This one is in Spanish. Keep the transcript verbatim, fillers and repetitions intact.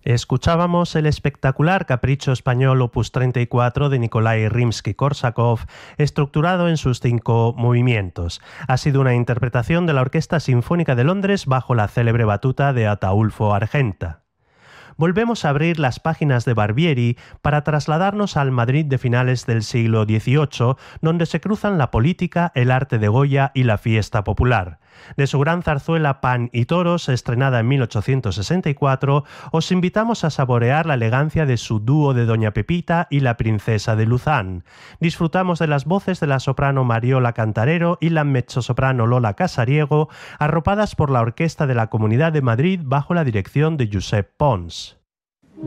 Escuchábamos el espectacular Capricho Español opus treinta y cuatro de Nikolai Rimsky-Korsakov, estructurado en sus cinco movimientos. Ha sido una interpretación de la Orquesta Sinfónica de Londres bajo la célebre batuta de Ataulfo Argenta. Volvemos a abrir las páginas de Barbieri para trasladarnos al Madrid de finales del siglo dieciocho, donde se cruzan la política, el arte de Goya y la fiesta popular. De su gran zarzuela Pan y Toros, estrenada en mil ochocientos sesenta y cuatro, os invitamos a saborear la elegancia de su dúo de Doña Pepita y la Princesa de Luzán. Disfrutamos de las voces de la soprano Mariola Cantarero y la mezzosoprano Lola Casariego, arropadas por la Orquesta de la Comunidad de Madrid bajo la dirección de Josep Pons.